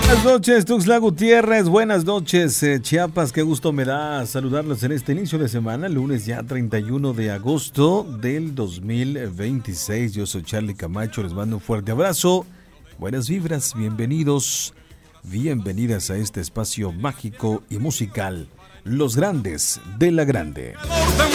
Buenas noches, Tuxtla Gutiérrez. Buenas noches, Chiapas. Qué gusto me da saludarlos en este inicio de semana, lunes ya 31 de agosto del 2026. Yo soy Charlie Camacho. Les mando un fuerte abrazo. Buenas vibras, bienvenidos, bienvenidas a este espacio mágico y musical. Los Grandes de la Grande.